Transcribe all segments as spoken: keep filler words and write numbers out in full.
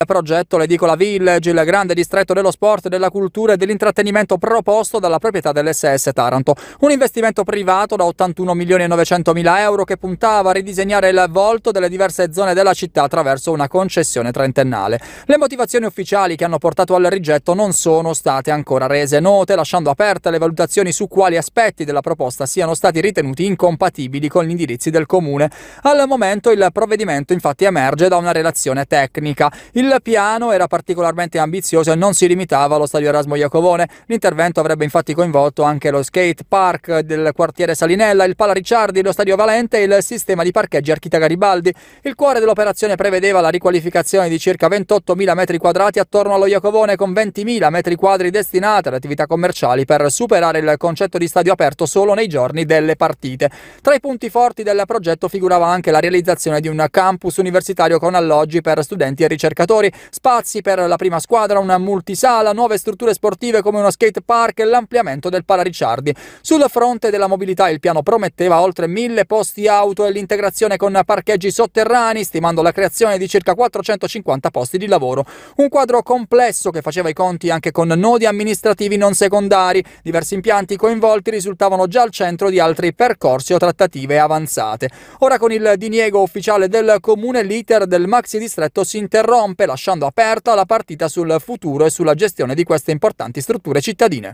Progetto l'Edicola Village, il grande distretto dello sport, della cultura e dell'intrattenimento proposto dalla proprietà dell'esse esse Taranto. Un investimento privato da ottantuno milioni e novecentomila euro che puntava a ridisegnare il volto delle diverse zone della città attraverso una concessione trentennale. Le motivazioni ufficiali che hanno portato al rigetto non sono state ancora rese note, lasciando aperte le valutazioni su quali aspetti della proposta siano stati ritenuti incompatibili con gli indirizzi del comune. Al momento il provvedimento infatti emerge da una relazione tecnica. Il Il piano era particolarmente ambizioso e non si limitava allo stadio Erasmo Iacovone. L'intervento avrebbe infatti coinvolto anche lo skate park del quartiere Salinella, il Pala Ricciardi, lo stadio Valente e il sistema di parcheggi Archita Garibaldi. Il cuore dell'operazione prevedeva la riqualificazione di circa ventottomila metri quadrati attorno allo Iacovone, con ventimila metri quadri destinati ad attività commerciali per superare il concetto di stadio aperto solo nei giorni delle partite. Tra i punti forti del progetto figurava anche la realizzazione di un campus universitario con alloggi per studenti e ricercatori, spazi per la prima squadra, una multisala, nuove strutture sportive come uno skate park e l'ampliamento del Pala Ricciardi. Sul fronte della mobilità il piano prometteva oltre mille posti auto e l'integrazione con parcheggi sotterranei, stimando la creazione di circa quattrocentocinquanta posti di lavoro. Un quadro complesso che faceva i conti anche con nodi amministrativi non secondari. Diversi impianti coinvolti risultavano già al centro di altri percorsi o trattative avanzate. Ora, con il diniego ufficiale del comune, l'iter del maxi distretto si interrompe, lasciando aperta la partita sul futuro e sulla gestione di queste importanti strutture cittadine.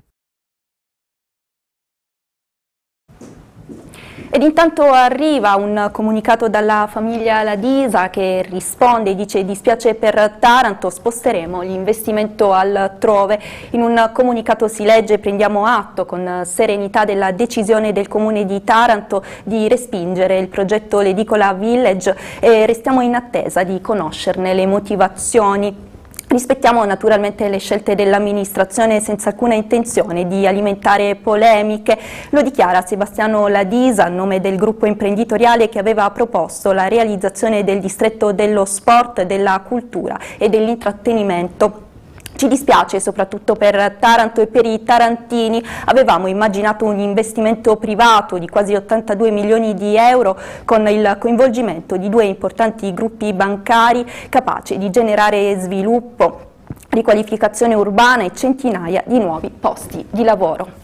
Ed intanto arriva un comunicato dalla famiglia Ladisa che risponde e dice: dispiace per Taranto, sposteremo l'investimento altrove. In un comunicato si legge: prendiamo atto con serenità della decisione del comune di Taranto di respingere il progetto l'Edicola Village e restiamo in attesa di conoscerne le motivazioni. Rispettiamo naturalmente le scelte dell'amministrazione senza alcuna intenzione di alimentare polemiche, lo dichiara Sebastiano Ladisa a nome del gruppo imprenditoriale che aveva proposto la realizzazione del distretto dello sport, della cultura e dell'intrattenimento. Ci dispiace soprattutto per Taranto e per i tarantini, avevamo immaginato un investimento privato di quasi ottantadue milioni di euro con il coinvolgimento di due importanti gruppi bancari capaci di generare sviluppo, riqualificazione urbana e centinaia di nuovi posti di lavoro.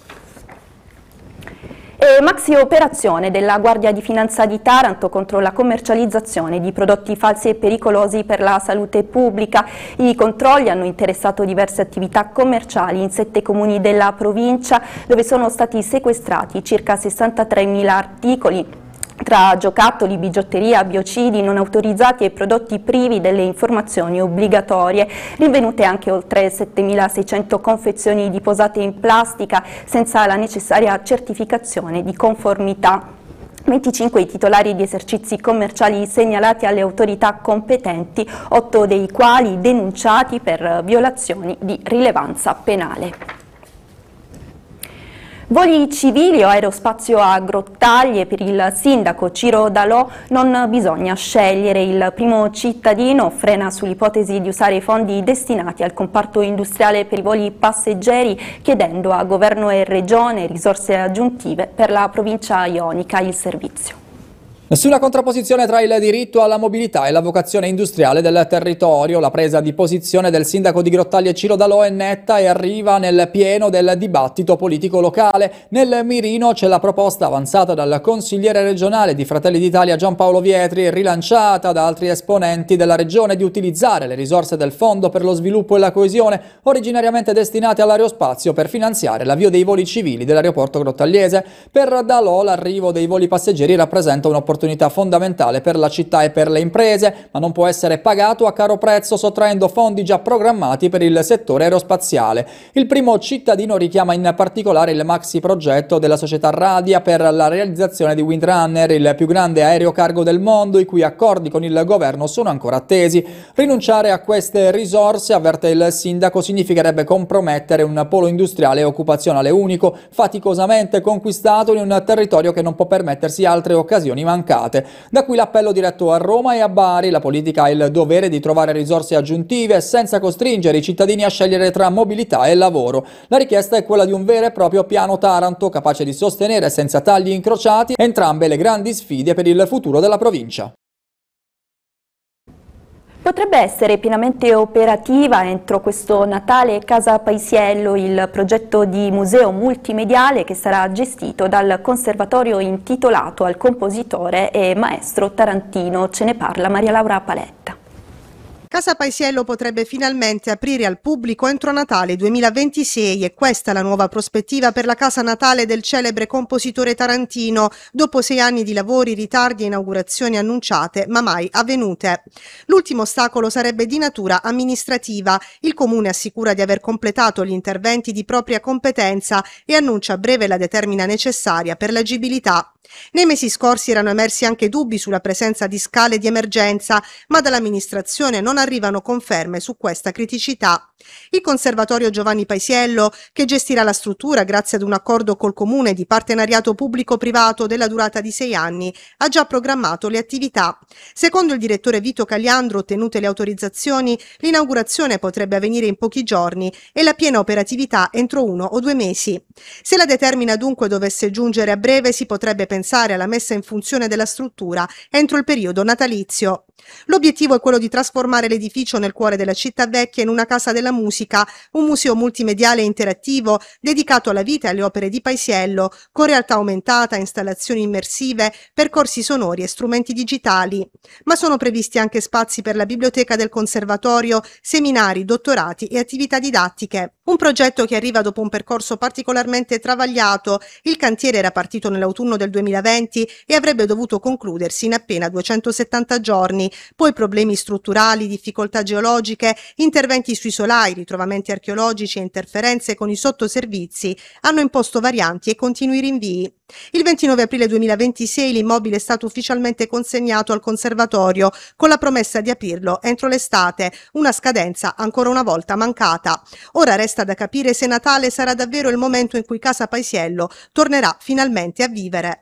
E maxi operazione della Guardia di Finanza di Taranto contro la commercializzazione di prodotti falsi e pericolosi per la salute pubblica. I controlli hanno interessato diverse attività commerciali in sette comuni della provincia, dove sono stati sequestrati circa sessantatremila articoli tra giocattoli, bigiotteria, biocidi non autorizzati e prodotti privi delle informazioni obbligatorie. Rinvenute anche oltre settemilaseicento confezioni di posate in plastica senza la necessaria certificazione di conformità. venticinque i titolari di esercizi commerciali segnalati alle autorità competenti, otto dei quali denunciati per violazioni di rilevanza penale. Voli civili o aerospazio a Grottaglie. Per il sindaco Ciro Dalò non bisogna scegliere. Il primo cittadino frena sull'ipotesi di usare i fondi destinati al comparto industriale per i voli passeggeri, chiedendo a governo e regione risorse aggiuntive per la provincia ionica il servizio. Nessuna contrapposizione tra il diritto alla mobilità e la vocazione industriale del territorio. La presa di posizione del sindaco di Grottaglie Ciro Dalò è netta e arriva nel pieno del dibattito politico locale. Nel mirino c'è la proposta avanzata dal consigliere regionale di Fratelli d'Italia Giampaolo Vietri e rilanciata da altri esponenti della regione di utilizzare le risorse del Fondo per lo sviluppo e la coesione, originariamente destinate all'aerospazio, per finanziare l'avvio dei voli civili dell'aeroporto grottagliese. Per Dalò l'arrivo dei voli passeggeri rappresenta un'opportunità opportunità fondamentale per la città e per le imprese, ma non può essere pagato a caro prezzo sottraendo fondi già programmati per il settore aerospaziale. Il primo cittadino richiama in particolare il maxi progetto della società Radia per la realizzazione di Windrunner, il più grande aereo cargo del mondo, i cui accordi con il governo sono ancora attesi. Rinunciare a queste risorse, avverte il sindaco, significherebbe compromettere un polo industriale e occupazionale unico, faticosamente conquistato in un territorio che non può permettersi altre occasioni mancate. Da qui l'appello diretto a Roma e a Bari. La politica ha il dovere di trovare risorse aggiuntive senza costringere i cittadini a scegliere tra mobilità e lavoro. La richiesta è quella di un vero e proprio piano Taranto, capace di sostenere senza tagli incrociati entrambe le grandi sfide per il futuro della provincia. Potrebbe essere pienamente operativa entro questo Natale Casa Paisiello, il progetto di museo multimediale che sarà gestito dal conservatorio intitolato al compositore e maestro tarantino. Ce ne parla Maria Laura Paletta. Casa Paisiello potrebbe finalmente aprire al pubblico entro Natale duemilaventisei e questa è la nuova prospettiva per la casa natale del celebre compositore tarantino, dopo sei anni di lavori, ritardi e inaugurazioni annunciate ma mai avvenute. L'ultimo ostacolo sarebbe di natura amministrativa. Il Comune assicura di aver completato gli interventi di propria competenza e annuncia a breve la determina necessaria per l'agibilità. Nei mesi scorsi erano emersi anche dubbi sulla presenza di scale di emergenza, ma dall'amministrazione non arrivano conferme su questa criticità. Il Conservatorio Giovanni Paisiello, che gestirà la struttura grazie ad un accordo col Comune di partenariato pubblico-privato della durata di sei anni, ha già programmato le attività. Secondo il direttore Vito Cagliandro, ottenute le autorizzazioni, l'inaugurazione potrebbe avvenire in pochi giorni e la piena operatività entro uno o due mesi. Se la determina dunque dovesse giungere a breve, si potrebbe pensare alla messa in funzione della struttura entro il periodo natalizio. L'obiettivo è quello di trasformare l'edificio nel cuore della città vecchia in una casa della musica, un museo multimediale e interattivo dedicato alla vita e alle opere di Paisiello, con realtà aumentata, installazioni immersive, percorsi sonori e strumenti digitali. Ma sono previsti anche spazi per la biblioteca del conservatorio, seminari, dottorati e attività didattiche. Un progetto che arriva dopo un percorso particolarmente travagliato. Il cantiere era partito nell'autunno del duemilaventi e avrebbe dovuto concludersi in appena duecentosettanta giorni. Poi problemi strutturali, difficoltà geologiche, interventi sui solai, ritrovamenti archeologici e interferenze con i sottoservizi hanno imposto varianti e continui rinvii. Il ventinove aprile duemilaventisei l'immobile è stato ufficialmente consegnato al conservatorio con la promessa di aprirlo entro l'estate, una scadenza ancora una volta mancata. Ora resta da capire se Natale sarà davvero il momento in cui Casa Paisiello tornerà finalmente a vivere.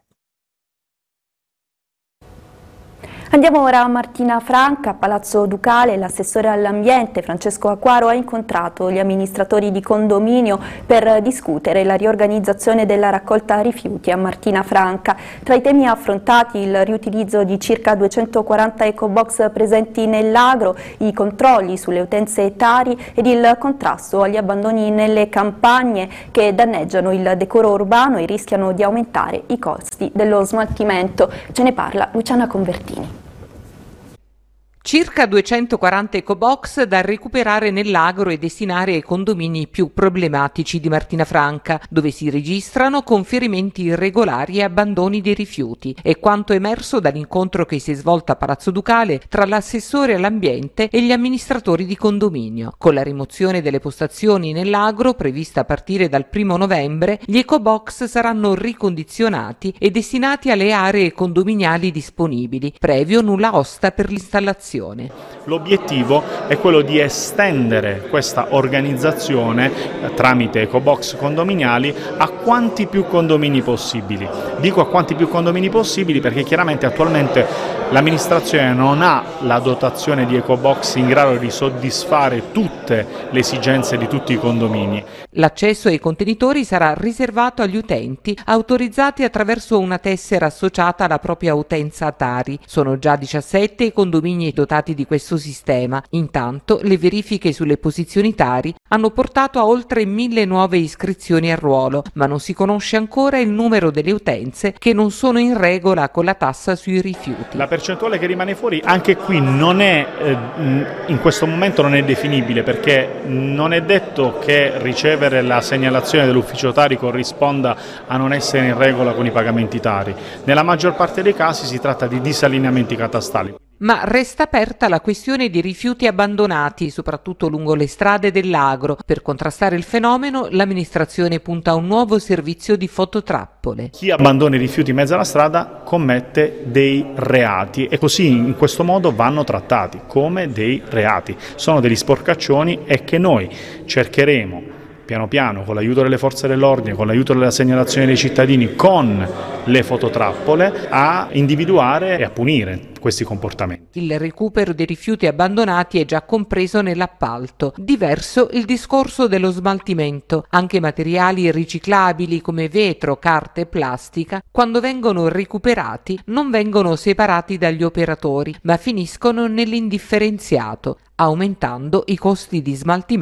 Andiamo ora a Martina Franca, a Palazzo Ducale. L'assessore all'ambiente Francesco Acquaro ha incontrato gli amministratori di condominio per discutere la riorganizzazione della raccolta rifiuti a Martina Franca. Tra i temi affrontati il riutilizzo di circa duecentoquaranta ecobox presenti nell'agro, i controlli sulle utenze etari ed il contrasto agli abbandoni nelle campagne che danneggiano il decoro urbano e rischiano di aumentare i costi dello smaltimento. Ce ne parla Luciana Convertini. Circa duecentoquaranta ecobox da recuperare nell'agro e destinare ai condomini più problematici di Martina Franca, dove si registrano conferimenti irregolari e abbandoni dei rifiuti. È quanto emerso dall'incontro che si è svolto a Palazzo Ducale tra l'assessore all'ambiente e gli amministratori di condominio. Con la rimozione delle postazioni nell'agro, prevista a partire dal primo novembre, gli ecobox saranno ricondizionati e destinati alle aree condominiali disponibili, previo nulla osta per l'installazione. L'obiettivo è quello di estendere questa organizzazione eh, tramite ecobox condominiali a quanti più condomini possibili. Dico a quanti più condomini possibili perché chiaramente attualmente l'amministrazione non ha la dotazione di ecobox in grado di soddisfare tutte le esigenze di tutti i condomini. L'accesso ai contenitori sarà riservato agli utenti autorizzati attraverso una tessera associata alla propria utenza Tari. Sono già diciassette i condomini dotati di questo sistema. Intanto le verifiche sulle posizioni Tari hanno portato a oltre mille nuove iscrizioni al ruolo, ma non si conosce ancora il numero delle utenze che non sono in regola con la tassa sui rifiuti. La percentuale che rimane fuori anche qui non è, eh, in questo momento non è definibile, perché non è detto che ricevere la segnalazione dell'ufficio Tari corrisponda a non essere in regola con i pagamenti Tari. Nella maggior parte dei casi si tratta di disallineamenti catastali. Ma resta aperta la questione di rifiuti abbandonati, soprattutto lungo le strade dell'agro. Per contrastare il fenomeno, l'amministrazione punta a un nuovo servizio di fototrappole. Chi abbandona i rifiuti in mezzo alla strada commette dei reati e così in questo modo vanno trattati come dei reati. Sono degli sporcaccioni e che noi cercheremo piano piano, con l'aiuto delle forze dell'ordine, con l'aiuto della segnalazione dei cittadini, con le fototrappole, a individuare e a punire questi comportamenti. Il recupero dei rifiuti abbandonati è già compreso nell'appalto. Diverso il discorso dello smaltimento. Anche materiali riciclabili come vetro, carta e plastica, quando vengono recuperati, non vengono separati dagli operatori, ma finiscono nell'indifferenziato, aumentando i costi di smaltimento